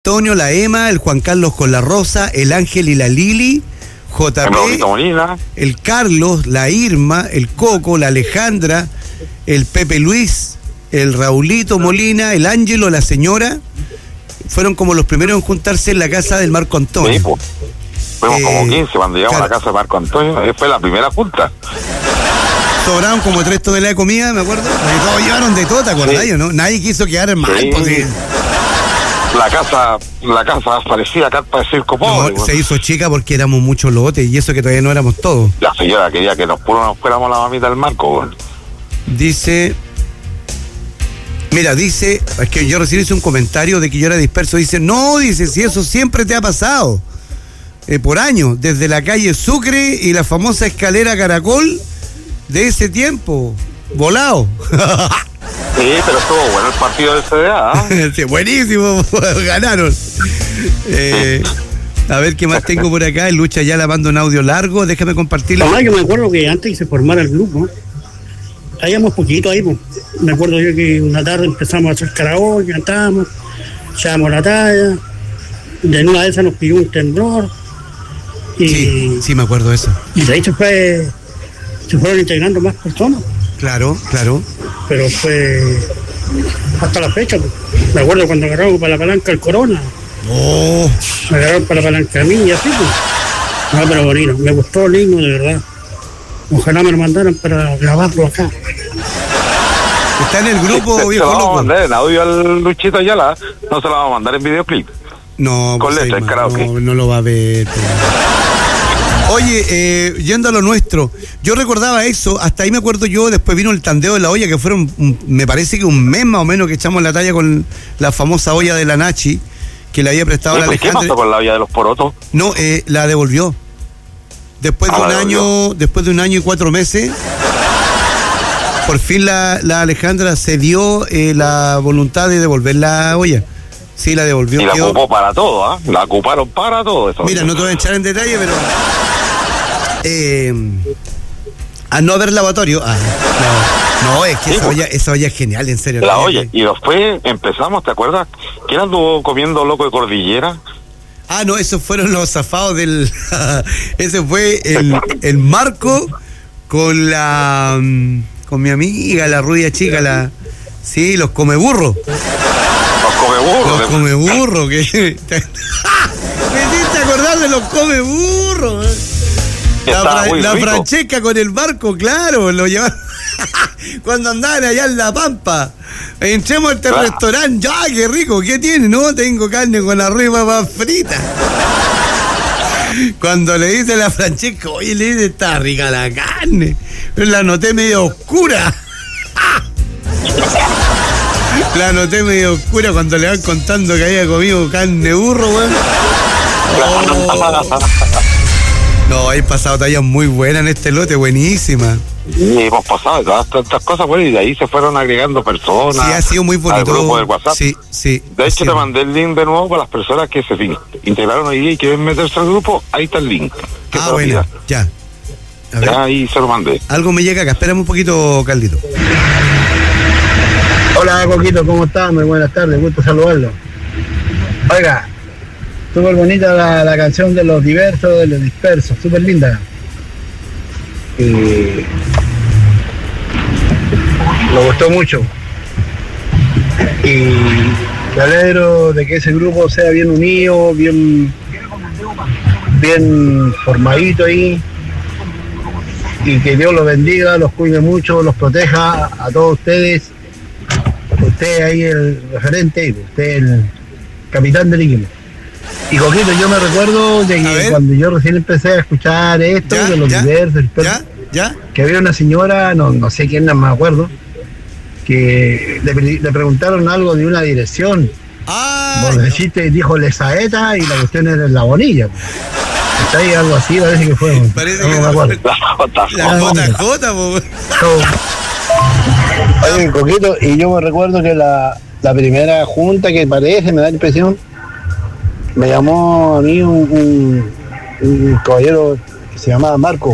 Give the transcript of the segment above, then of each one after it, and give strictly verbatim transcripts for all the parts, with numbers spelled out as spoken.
Antonio, la Emma, el Juan Carlos con la Rosa, el Ángel y la Lili, J P, el Carlos, la Irma, el Coco, la Alejandra, el Pepe Luis, el Raulito Molina, el Ángelo, la señora, fueron como los primeros en juntarse en la casa del Marco Antonio. Sí, pues. Fuimos eh, como quince cuando llegamos claro. a la casa de Marco Antonio, fue la primera junta. Sobraron como tres toneladas de comida, me acuerdo. Porque todos llevaron de todo, ¿te acordás? Sí. ¿No? Nadie quiso quedar mal. Sí. Pues, sí. La casa, la casa parecía carpa de circo pobre. No, se hizo chica porque éramos muchos lotes y eso que todavía no éramos todos. La señora quería que nos, nos fuéramos la mamita del Marco. Bueno. Dice, mira, dice, es que yo recién hice un comentario de que yo era disperso. Dice, no, dice, si eso siempre te ha pasado. Eh, por años, desde la calle Sucre y la famosa escalera Caracol de ese tiempo, volado. Sí, pero estuvo bueno el partido del C D A. ¿eh? Sí, buenísimo, ganaron. Eh, a ver qué más tengo por acá. El Lucha ya la mando un audio largo, déjame compartirlo. Mamá, yo me acuerdo que antes de se formara el grupo, habíamos poquito ahí, pues. Me acuerdo yo que una tarde empezamos a hacer karaoke, cantábamos, echábamos la talla, de una de esas nos pidió un temblor. Y, sí, sí, me acuerdo de eso. Y de ahí se fue, se fueron integrando más personas. Claro, claro. Pero fue hasta la fecha, pues. Me acuerdo cuando agarramos para la palanca el Corona. Oh. Me agarraron para la palanca a mí y así, pues. No, pero bonito, me gustó el himno, de verdad. Ojalá me lo mandaran para grabarlo acá. Está en el grupo, viejo loco. Se lo vamos a mandar en audio al Luchito Ayala, no se lo vamos a mandar en videoclip. No, con pues letras, karaoke. No, no lo va a ver. Pero... Oye, eh, yendo a lo nuestro, yo recordaba eso, hasta ahí me acuerdo yo, después vino el tandeo de la olla, que fueron, me parece que un mes más o menos que echamos la talla con la famosa olla de la Nachi, que le había prestado a la Alejandra. ¿Qué pasó con la olla de los porotos? No, eh, la devolvió. Después ah, de un año, después de un año y cuatro meses, por fin la, la Alejandra se dio eh, la voluntad de devolver la olla. Sí, la devolvió. Y la quedó... ocupó para todo, ¿ah? ¿eh? La ocuparon para todo eso. Mira, no te voy a echar en detalle, pero... Eh, a no haber lavatorio. Ah, no, no, es que sí, esa, olla, esa olla es genial, en serio. La olla, y después empezamos, ¿te acuerdas? ¿Quién anduvo comiendo loco de cordillera? Ah, no, esos fueron los zafados del... Ese fue el, el Marco con la... con mi amiga, la rubia chica, la... Sí, los come burro. Los come burro. Los come burro, que... Me hiciste acordar de los come burro, eh. La, fra la Francesca con el barco, claro, lo llevaron cuando andaban allá en La Pampa. Entremos a este claro. restaurante, ya, qué rico, ¿qué tiene? No, tengo carne con arriba más frita. Cuando le dice a la Francesca, oye, le dice, está rica la carne, pero la noté medio oscura. La noté medio oscura cuando le van contando que había comido carne burro, weón. Oh. No, hay pasado tallas muy buenas en este lote, buenísima. Sí, hemos pasado todas tantas cosas buenas y de ahí se fueron agregando personas. Sí, ha sido muy bonito. Al grupo del WhatsApp. Sí, sí. De hecho, te mandé el link de nuevo para las personas que se integraron hoy día y quieren meterse al grupo. Ahí está el link. Ah, bueno, ya. A ver. Ya, ahí se lo mandé. Algo me llega acá. Espérame un poquito, Caldito. Hola, Coquito, ¿cómo estás? Muy buenas tardes, gusto saludarlo. Oiga, súper bonita la, la canción de los diversos, de los dispersos, súper linda. Y me gustó mucho. Y me alegro de que ese grupo sea bien unido, bien, bien formadito ahí. Y que Dios los bendiga, los cuide mucho, los proteja a todos ustedes. Usted ahí el referente, usted el capitán del equipo. Y Coquito, yo me recuerdo de que cuando yo recién empecé a escuchar esto, ¿Ya? de los ¿Ya? diversos, ¿Ya? ¿Ya? que había una señora, no, no sé quién, no me acuerdo, que le, le preguntaron algo de una dirección. Ah, Vos no. deciste, dijo Lesaeta y la cuestión era en La Bonilla. Está ahí algo así, parece que fue. Parece no que me acuerdo. La J J, po. Oye, Coquito, y yo me recuerdo que la, la primera junta que parece, me da la impresión, me llamó a mí un, un, un caballero que se llamaba Marco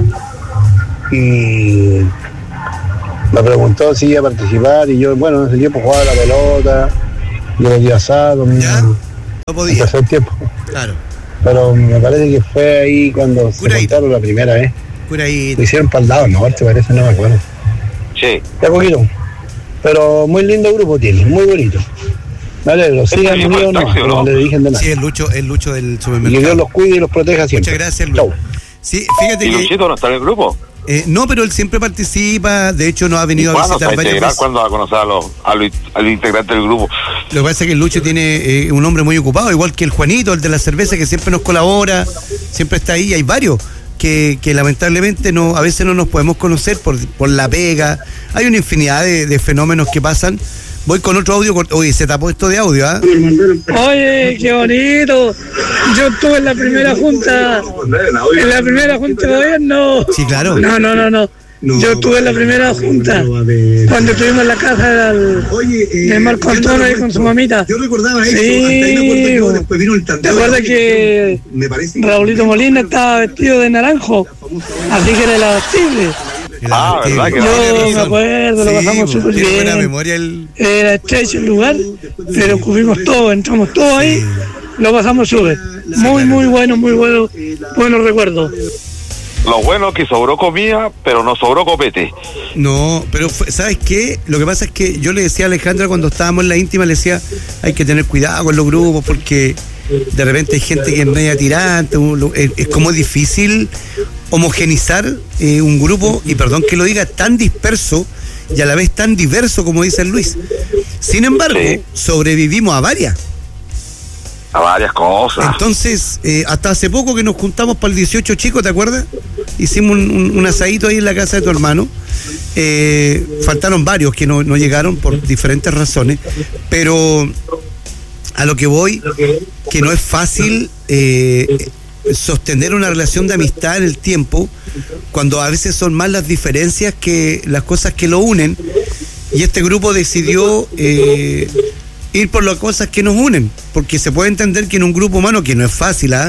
y me preguntó si iba a participar y yo, bueno, en ese tiempo jugaba la pelota, yo lo di asado, No podía. Pasó el tiempo. Claro. Pero me parece que fue ahí cuando Curaíto. se juntaron la primera vez. Curaíto. Lo hicieron para el lado, ¿no? ¿Te parece? No me acuerdo. Sí. Ya poquito. Pero muy lindo grupo tiene, muy bonito. Vale, lo sigan unidos no, como le dije de nada. Sí, el Lucho, el Lucho del supermercado. Y que Dios los cuide y los proteja siempre. Muchas gracias, Lucho. Sí, fíjate ¿Y que... Luchito no está en el grupo? Eh, no, pero él siempre participa, de hecho nos ha venido a visitar varias veces. ¿Cuándo va a conocer a los, a los, a los integrantes del grupo? Lo que pasa es que el Lucho tiene eh, un hombre muy ocupado, igual que el Juanito, el de la cerveza, que siempre nos colabora, siempre está ahí. Hay varios que, que lamentablemente no, a veces no nos podemos conocer por, por la pega. Hay una infinidad de, de fenómenos que pasan. Voy con otro audio. Oye, se tapó esto de audio, ¿ah? ¿eh? Oye, qué bonito. Yo estuve en la primera junta. En la primera junta de gobierno. Sí, claro. No, no, no, no. Yo estuve en la primera junta cuando estuvimos en la casa del, de Marco Antonio ahí con su mamita. Yo recordaba eso, sí, hasta ahí me acuerdo yo, después vino el ¿te acuerdas que Raulito Molina estaba vestido de naranjo? Así que era el abatible. Ah, ¿verdad? Que yo me acuerdo, lo sí, pasamos súper bien. Buena memoria el... Era estrecho el lugar, pero cubrimos todo, entramos todos ahí, sí. Lo pasamos súper. Muy, muy bueno, muy bueno, buenos recuerdos. Lo bueno es que sobró comida, pero no sobró copete. No, pero fue, ¿sabes qué? Lo que pasa es que yo le decía a Alejandra cuando estábamos en la íntima, le decía, hay que tener cuidado con los grupos porque de repente hay gente que es media tirante, es, es como difícil homogenizar eh, un grupo, y perdón que lo diga, tan disperso y a la vez tan diverso como dice el Luis. Sin embargo, sí. sobrevivimos a varias. A varias cosas. Entonces, eh, hasta hace poco que nos juntamos para el dieciocho chico, ¿te acuerdas? Hicimos un, un, un asadito ahí en la casa de tu hermano. Eh, faltaron varios que no, no llegaron por diferentes razones, pero a lo que voy, que no es fácil eh, sostener una relación de amistad en el tiempo, cuando a veces son más las diferencias que las cosas que lo unen, y este grupo decidió eh, ir por las cosas que nos unen, porque se puede entender que en un grupo humano, que no es fácil, ¿eh?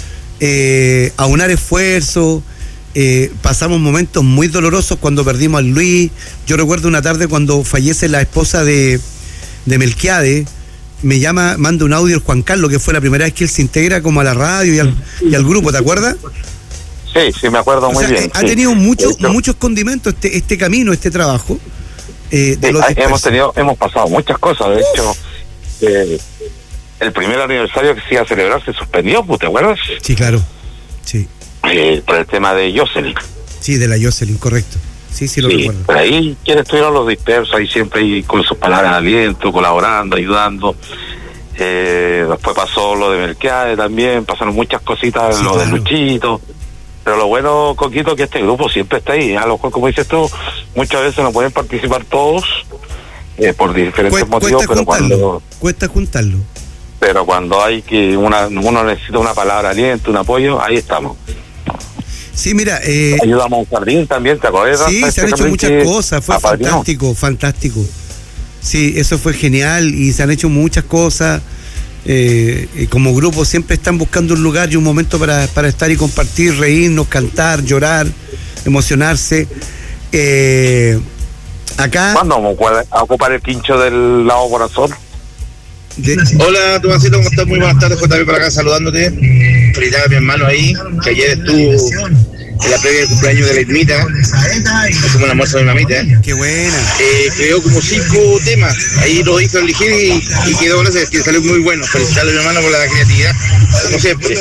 Eh, aunar esfuerzos, eh, pasamos momentos muy dolorosos cuando perdimos a Luis. Yo recuerdo una tarde cuando fallece la esposa de, de Melquiade, me llama, manda un audio el Juan Carlos, que fue la primera vez que él se integra como a la radio y al, y al grupo, ¿te acuerdas? Sí, sí, me acuerdo o muy sea, bien. Ha sí. tenido muchos muchos condimentos este, este camino, este trabajo. Eh, de sí, los hemos tenido, hemos pasado muchas cosas, de hecho, eh, el primer aniversario que se iba a celebrar se suspendió, ¿te acuerdas? Sí, claro, sí. Eh, por el tema de Jocelyn. Sí, de la Jocelyn, correcto. Sí, sí, lo sí, recuerdo. Por ahí quienes estuvieron los dispersos, ahí siempre ahí con sus palabras de aliento, colaborando, ayudando. Eh, después pasó lo de Melquiade también, pasaron muchas cositas, sí, lo claro. de Luchito. Pero lo bueno, Coquito, que este grupo siempre está ahí. A lo cual, como dices tú, muchas veces no pueden participar todos eh, por diferentes Cuesta, motivos, cuesta pero juntarlo, cuando cuesta juntarlo. Pero cuando hay que una uno necesita una palabra de aliento, un apoyo, ahí estamos. Sí, mira, eh, ayudamos a un jardín también, ¿te acuerdas? Sí, se han hecho muchas cosas, fue fantástico, fantástico. Sí, eso fue genial y se han hecho muchas cosas. Eh, y como grupo siempre están buscando un lugar y un momento para, para estar y compartir, reírnos, cantar, llorar, emocionarse. Eh, acá. ¿Cuándo vamos a ocupar el quincho del lado corazón? De... Hola, Tomasito, ¿cómo estás? Muy buenas tardes, J B por acá saludándote. Felicidades a mi hermano ahí, que ayer estuvo en la previa del cumpleaños de la Irmita. Hicimos un almuerzo de mi mamita. ¿eh? Qué buena. Eh, creó como cinco temas, ahí lo hizo elegir y, y quedó, gracias, que salió muy bueno. Felicitarle a mi hermano por la creatividad, como siempre.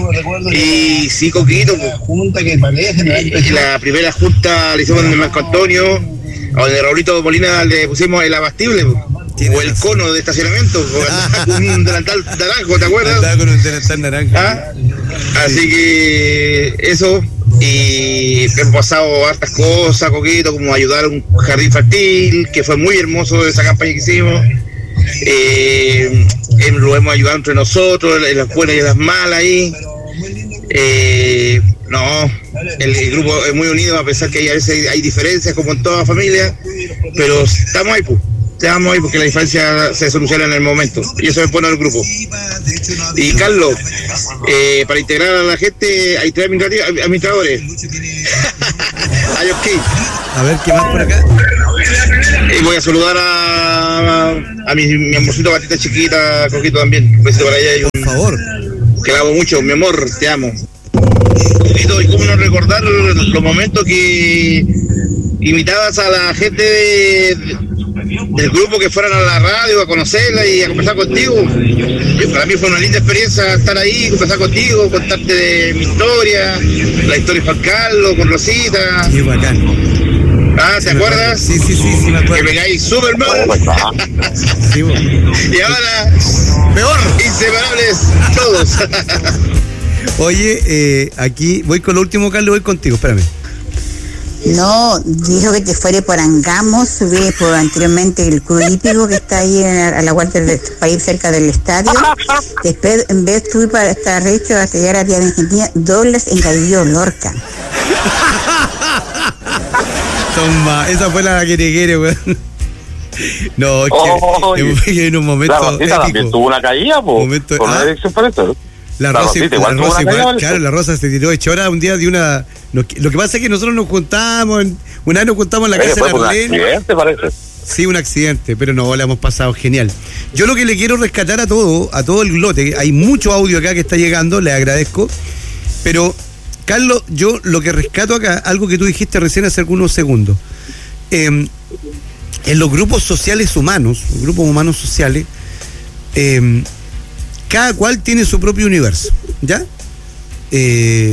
Y sí, Coquito, junta que parece. La primera junta la hicimos en el Marco Antonio, a donde Raulito Molina le pusimos el abastible. O el cono de estacionamiento, o un delantal naranjo, ¿te acuerdas? Andaba con un delantal naranja. ¿Ah? Así que eso, y hemos pasado hartas cosas, Coquito, como ayudar a un jardín infantil, que fue muy hermoso esa campaña que hicimos. Eh, lo hemos ayudado entre nosotros, en las buenas y en las malas ahí. Eh, no, el, el grupo es muy unido, a pesar que hay, a veces hay diferencias, como en toda familia, pero estamos ahí, pues. Estamos ahí porque la diferencia se soluciona en el momento y eso me pone al grupo. Y Carlos, Eh, para integrar a la gente hay tres administradores. Hay ok. A ver, ¿qué más por acá? Y voy a saludar a, a mi, mi amorcito gatita chiquita, Coquito también. Un besito para ella. Y un, por favor. Que la amo mucho, mi amor, te amo. Coquito, y cómo no recordar los momentos que invitabas a la gente de, de, del grupo que fueran a la radio a conocerla y a conversar contigo. Y para mí fue una linda experiencia estar ahí, conversar contigo, contarte de mi historia, la historia de Juan Carlos, con Rosita. Qué bacán. Ah, ¿te sí, acuerdas? Sí, sí, sí, sí, me acuerdo. Que me caí súper mal. Sí, y ahora, peor, inseparables todos. Oye, eh, aquí voy con lo último, Carlos, voy contigo, espérame. No, dijo que te fuere por Angamos, subí por anteriormente el club hípico que está ahí en, a la vuelta del país cerca del estadio. Después, en vez de subir para estar recho hasta llegar a Vía de Argentina, dobles en Galileo Lorca. Toma, esa fue la que te quiere, weón. No, es que, oh, es que en un momento. La Rosita épico. También tuvo una caída, po, momento, por ah, una dirección para esto. La, la Rosa, Rosita, igual, la Rosa igual, claro, la Rosa se tiró de chora un día de una. Lo que, lo que pasa es que nosotros nos juntamos, una vez nos juntamos en la casa de la Arlene. Un accidente, parece. Sí, un accidente, pero no, la hemos pasado genial. Yo lo que le quiero rescatar a todo, a todo el lote, hay mucho audio acá que está llegando, le agradezco, pero Carlos, yo lo que rescato acá, algo que tú dijiste recién hace algunos segundos, eh, en los grupos sociales humanos, los grupos humanos sociales, eh, cada cual tiene su propio universo, ¿ya? Eh,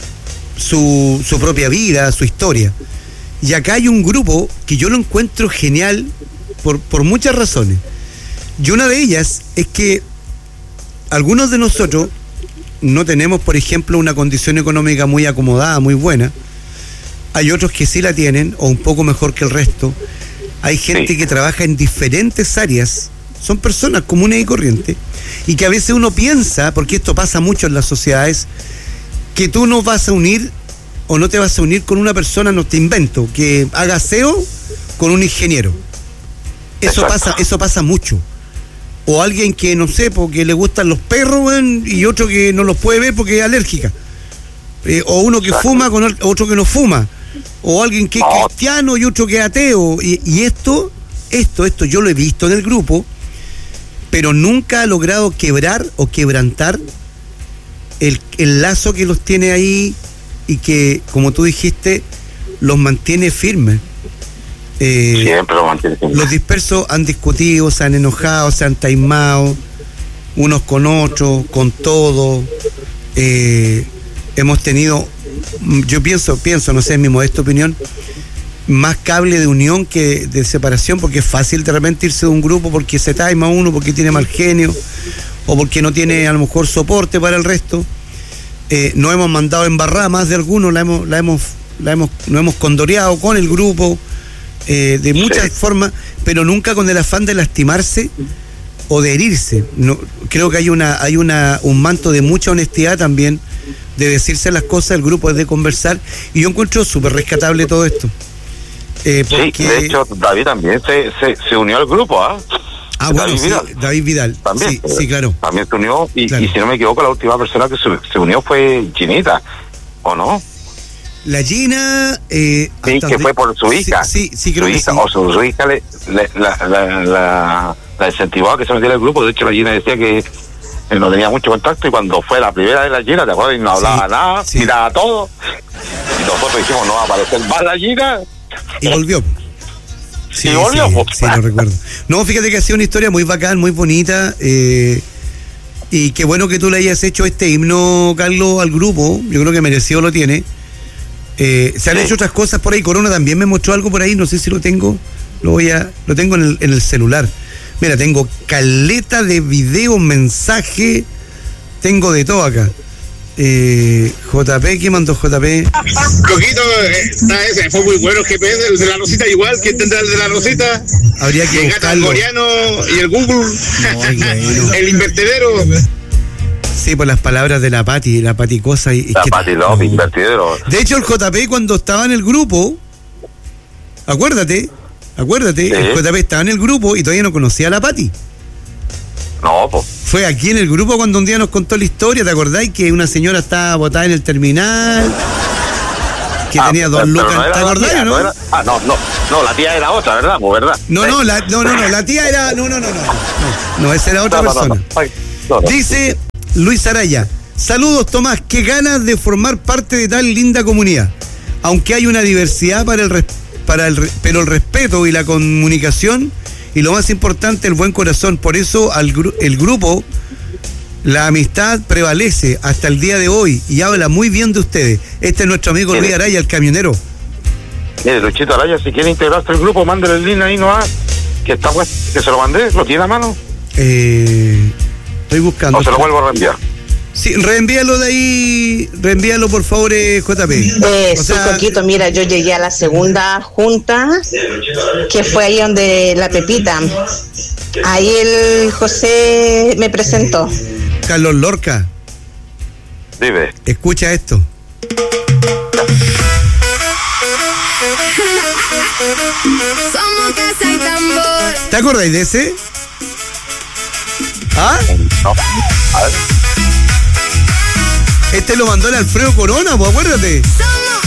su, su propia vida, su historia. Y acá hay un grupo que yo lo encuentro genial por, por muchas razones. Y una de ellas es que algunos de nosotros no tenemos, por ejemplo, una condición económica muy acomodada, muy buena. Hay otros que sí la tienen, o un poco mejor que el resto. Hay gente sí. que trabaja en diferentes áreas. Son personas comunes y corrientes. Y que a veces uno piensa, porque esto pasa mucho en las sociedades, que tú no vas a unir o no te vas a unir con una persona, no te invento, que haga aseo con un ingeniero. Eso Exacto. pasa, eso pasa mucho. O alguien que, no sé, porque le gustan los perros, ¿ven? Y otro que no los puede ver porque es alérgica. Eh, o uno que Exacto. fuma con otro que no fuma. O alguien que es oh. cristiano y otro que es ateo. Y, y esto, esto, esto yo lo he visto en el grupo, pero nunca ha logrado quebrar o quebrantar el, el lazo que los tiene ahí y que, como tú dijiste, los mantiene firmes. Eh, Siempre los mantiene firmes. Los dispersos han discutido, se han enojado, se han taimado, unos con otros, con todo. Eh, hemos tenido, yo pienso, pienso, no sé, en mi modesta opinión, más cable de unión que de separación, porque es fácil de repente irse de un grupo porque se taima uno, porque tiene mal genio, o porque no tiene a lo mejor soporte para el resto. Eh, nos hemos mandado embarrar más de algunos, la hemos, la hemos, la hemos, nos hemos condoreado con el grupo, eh, de muchas sí. formas, pero nunca con el afán de lastimarse o de herirse. No, creo que hay una, hay una, un manto de mucha honestidad también, de decirse las cosas, el grupo es de conversar, y yo encuentro súper rescatable todo esto. Eh, porque... Sí, de hecho David también se, se, se unió al grupo, ¿ah? ¿eh? Ah, bueno, David, sí, Vidal. David Vidal. También, sí, sí, claro. También se unió, y, claro. y si no me equivoco, la última persona que se, se unió fue Ginita, ¿o no? La Gina... Eh, sí, que fue por su hija. Sí, sí, sí creo su que hija, sí. O su, su hija le, le, la, la, la, la incentivó a que se metiera al grupo. De hecho, la Gina decía que no tenía mucho contacto, y cuando fue la primera de la Gina, ¿te acuerdas? Y no hablaba sí, nada, sí. miraba todo. Y nosotros dijimos, no va a aparecer más la Gina. Y volvió. Sí, y volvió, sí, pues. sí, lo recuerdo. No, fíjate que ha sido una historia muy bacán, muy bonita, eh, y qué bueno que tú le hayas hecho este himno, Carlos, al grupo. Yo creo que merecido lo tiene. Eh, se han sí. hecho otras cosas por ahí. Corona también me mostró algo por ahí, no sé si lo tengo, lo voy a, lo tengo en el, en el celular. Mira, tengo caleta de video, mensaje, tengo de todo acá. Eh, J P, ¿qué mandó J P? Coquito, eh, ese fue muy bueno el G P S, el de la Rosita igual, ¿quién tendrá el de la Rosita? Habría que buscarlo. El coreano y el Google, no, bueno. El invertedero. Sí, por las palabras de la Pati, la Pati Cosa. Y, la Pati Love, no. Invertedero. De hecho, el J P cuando estaba en el grupo, acuérdate, acuérdate, ¿sí? El J P estaba en el grupo y todavía no conocía a la Pati. No, pues. fue aquí en el grupo cuando un día nos contó la historia, ¿te acordáis? Que una señora estaba botada en el terminal, que ah, tenía dos lucas, no ¿te acordáis o no? no era, ah, no, no, no, la tía era otra, ¿verdad? Pues, ¿verdad? No, no, la, no, no, no, la tía era, no, no, no, no, no, no, esa era otra no, persona. No, no, no. Ay, no, no. Dice Luis Araya, saludos Tomás, qué ganas de formar parte de tal linda comunidad. Aunque hay una diversidad para el, para el pero el respeto y la comunicación y lo más importante, el buen corazón. Por eso al, el grupo, la amistad prevalece hasta el día de hoy y habla muy bien de ustedes. Este es nuestro amigo Luis Araya, el camionero. Mire, Luchito Araya, si quiere integrarse al grupo, mándele el link ahí nomás, que está pues, que se lo mandé, ¿lo tiene a mano? Eh, estoy buscando. O se lo vuelvo a reenviar. Sí, reenvíalo de ahí, reenvíalo por favor, eh, J P. Eh, o sea, Coquito, mira, yo llegué a la segunda junta, que fue ahí donde la Pepita, ahí el José me presentó. Carlos Lorca. Dime. Escucha esto. ¿Te acordáis de ese? ¿Ah? No, a ver. Este lo mandó el Alfredo Corona, pues acuérdate.